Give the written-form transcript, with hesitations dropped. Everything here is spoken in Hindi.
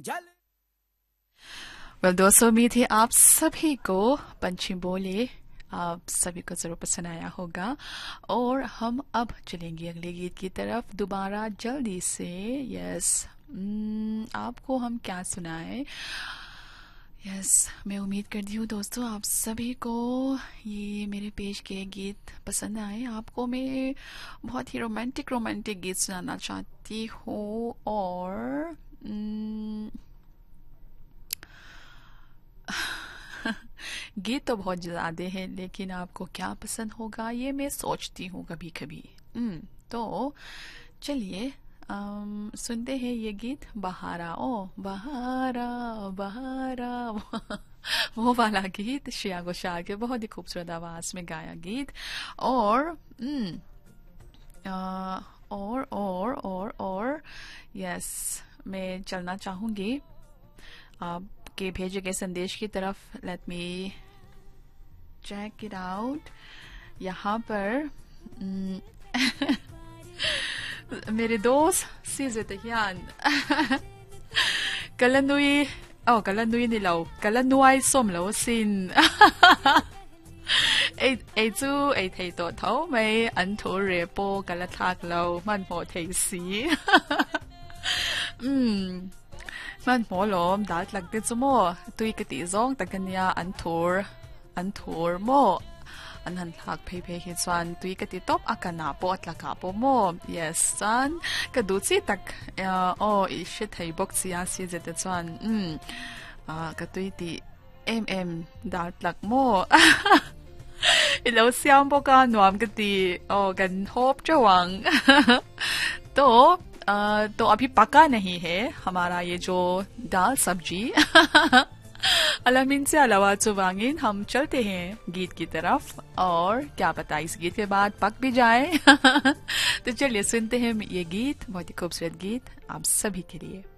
वेल दोस्तों, उम्मीद है आप सभी को पंछी बोले आप सभी को जरूर पसंद आया होगा। और हम अब चलेंगे अगले गीत की तरफ दोबारा जल्दी से। यस, आपको हम क्या सुनाएं। यस, मैं उम्मीद करती हूँ दोस्तों आप सभी को ये मेरे पेश किए गीत पसंद आए। आपको मैं बहुत ही रोमांटिक गीत सुनाना चाहती हूँ। और गीत तो बहुत ज्यादा है, लेकिन आपको क्या पसंद होगा ये मैं सोचती हूँ कभी कभी। तो चलिए सुनते हैं ये गीत, बहारा ओ बहारा बहारा वो वाला गीत, श्रेया घोषाल के बहुत ही खूबसूरत आवाज में गाया गीत। और और यस, मैं चलना चाहूंगी आपके भेजे गए संदेश की तरफ। Let me check it out. यहाँ पर मेरे दोस्त Sizetahian Kalanui nilaw Kalanuay somlaw sin ai chu ai thei to thau mai an tho re po kalathak law man mo thei si man mo lom dat lag de chu mo tui ka ti zong takania an thor mo an han thak phei hi chuan tui ka ti top akana po atlaka po mo. Yes chan ka du chi tak I she thei bok chia si zete chuan ka tui ti dat lak mo ilo siam boka nuam ka ti kan hop chawang तो अभी पका नहीं है हमारा ये जो दाल सब्जी अलामीन से अलावा चुवांगिन। हम चलते हैं गीत की तरफ, और क्या पता इस गीत के बाद पक भी जाए तो चलिए सुनते हैं ये गीत, बहुत ही खूबसूरत गीत आप सभी के लिए।